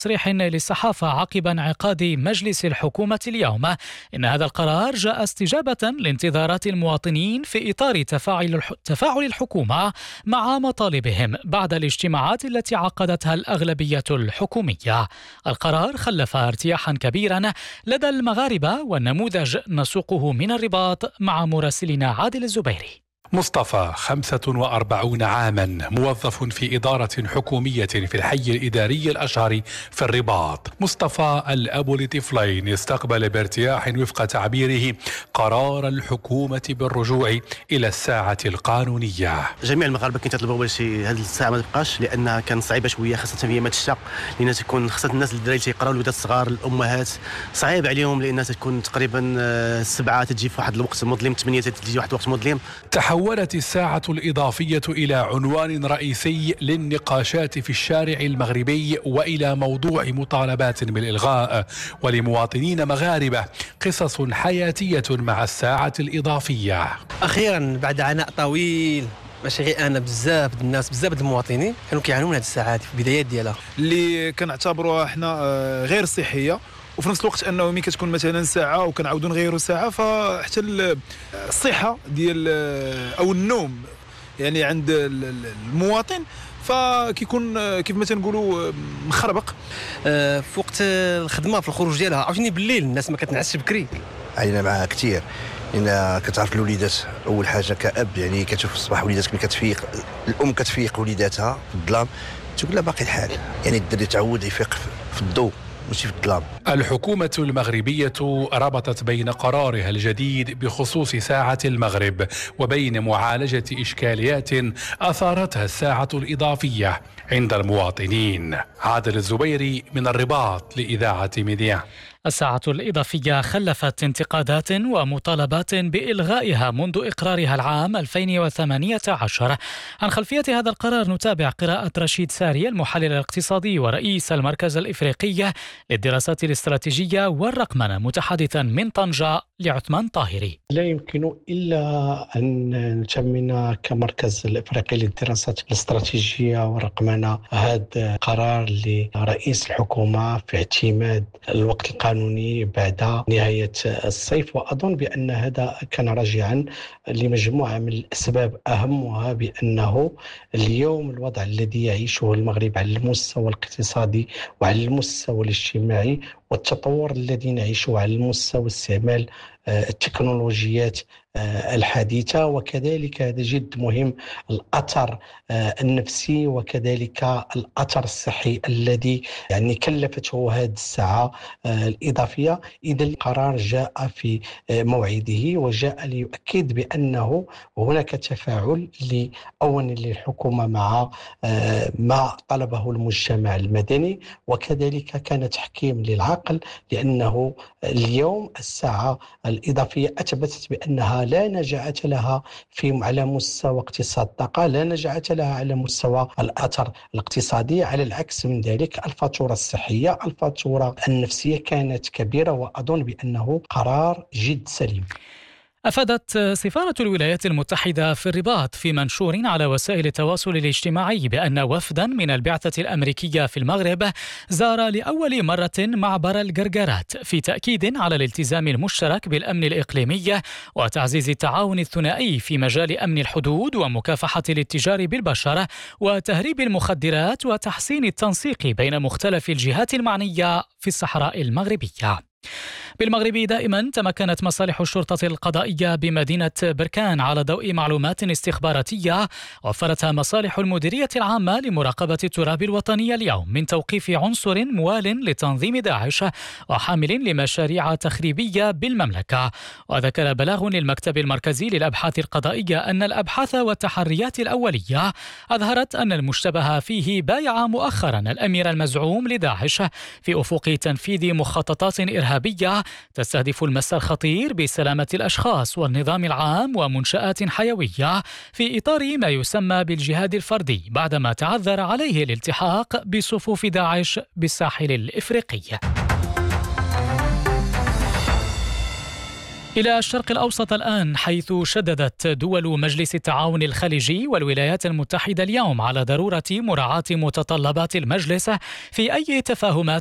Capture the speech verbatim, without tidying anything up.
تصريح للصحافة عقب انعقاد مجلس الحكومة اليوم إن هذا القرار جاء استجابة لانتظارات المواطنين في إطار تفاعل تفاعل الحكومة مع مطالبهم بعد الاجتماعات التي عقدتها الأغلبية الحكومية. القرار خلف ارتياحا كبيرا لدى المغاربة، والنموذج نسوقه من الرباط مع مراسلنا عادل الزبيري. مصطفى خمسة وأربعين عاما، موظف في إدارة حكومية في الحي الإداري الأشهر في الرباط. مصطفى الأب لطفلين استقبل بارتياح وفق تعبيره قرار الحكومة بالرجوع إلى الساعة القانونية. جميع المغاربة كانت تطلبوا باش هذه الساعة ما تبقاش، لأنها كانت صعيبة شوية، خاصة في أيامات الشتاء، لأن تكون خاصة الناس الدراري تيقراو، الولادات الصغار، الأمهات صعيب عليهم، لأنها تكون تقريبا سبعة تجي في واحد الوقت مظلم، ثمانية تجي واحد الوقت مظلم. تحولت الساعة الإضافية إلى عنوان رئيسي للنقاشات في الشارع المغربي وإلى موضوع مطالبات بالإلغاء، ولمواطنين مغاربة قصص حياتية مع الساعة الإضافية. أخيرا بعد عناء طويل، ماشي غير انا، بزاف د الناس، بزاف د المواطنين كانوا كيعانوا من هذه الساعات في البدايات ديالها، اللي كنعتبروها احنا غير صحيه، وفي نفس الوقت انه ملي كتكون مثلا ساعه وكنعاودوا نغيروا ساعه، فحتى الصحه ديال او النوم يعني عند المواطن فكيكون كيف ما تنقولوا مخربق في وقت الخدمه، في الخروج ديالها. عاوتاني بالليل الناس ما كتنعسش بكري. علينا معها كثير، لان كتعرف الوليدات اول حاجه كاب، يعني كتشوف الصباح وليداتك ملي كتفيق، الام كتفيق وليداتها في الظلام تقول لها باقي الحال، يعني الدري تعود يفيق في الضوء ماشي في الظلام. الحكومة المغربية ربطت بين قرارها الجديد بخصوص ساعة المغرب وبين معالجة إشكاليات أثارتها الساعة الإضافية عند المواطنين. عادل الزبيري من الرباط لإذاعة مذياع. الساعة الإضافية خلفت انتقادات ومطالبات بإلغائها منذ إقرارها العام ألفين وثمانية عشر. عن خلفية هذا القرار نتابع قراءة رشيد ساري، المحلل الاقتصادي ورئيس المركز الإفريقي للدراسات الاستراتيجية والرقمنة، متحدثا من طنجة لعثمان طاهري. لا يمكن إلا أن نثمن كمركز الإفريقي للدراسات الاستراتيجية والرقمنة هذا قرار لرئيس الحكومة في اعتماد الوقت القانوني قانوني بعد نهاية الصيف، وأظن بأن هذا كان راجعا لمجموعة من الأسباب، أهمها بأنه اليوم الوضع الذي يعيشه المغرب على المستوى الاقتصادي وعلى المستوى الاجتماعي والتطور الذي نعيشه على المستوى استعمال التكنولوجيات الحديثة، وكذلك هذا جد مهم الأثر النفسي وكذلك الأثر الصحي الذي يعني كلفته هذه الساعة الإضافية. إذا القرار جاء في موعده وجاء ليؤكد بأنه هناك تفاعل أولا للحكومة مع ما طلبه المجتمع المدني، وكذلك كان تحكيم للعقل، لأنه اليوم الساعة الإضافية أثبتت بأنها لا نجاعة لها في على مستوى اقتصاد الطاقة، لا نجاعة لها على مستوى الأثر الاقتصادي، على العكس من ذلك الفاتورة الصحية، الفاتورة النفسية كانت كبيرة، وأظن بأنه قرار جد سليم. أفادت سفارة الولايات المتحدة في الرباط في منشور على وسائل التواصل الاجتماعي بأن وفدا من البعثة الأمريكية في المغرب زار لأول مرة معبر القرقرات في تأكيد على الالتزام المشترك بالأمن الإقليمي وتعزيز التعاون الثنائي في مجال أمن الحدود ومكافحة الاتجار بالبشر وتهريب المخدرات وتحسين التنسيق بين مختلف الجهات المعنية في الصحراء المغربية. بالمغرب دائما تمكنت مصالح الشرطة القضائية بمدينة بركان على ضوء معلومات استخباراتية وفرتها مصالح المديرية العامة لمراقبة التراب الوطني اليوم من توقيف عنصر موال لتنظيم داعش وحامل لمشاريع تخريبية بالمملكة. وذكر بلاغ للمكتب المركزي للأبحاث القضائية أن الأبحاث والتحريات الأولية أظهرت أن المشتبه فيه بايع مؤخرا الأمير المزعوم لداعش في أفق تنفيذ مخططات إرهابية تستهدف المس الخطير بسلامة الأشخاص والنظام العام ومنشآت حيوية في إطار ما يسمى بالجهاد الفردي، بعدما تعذر عليه الالتحاق بصفوف داعش بالساحل الإفريقي. إلى الشرق الأوسط الآن، حيث شددت دول مجلس التعاون الخليجي والولايات المتحدة اليوم على ضرورة مراعاة متطلبات المجلس في أي تفاهمات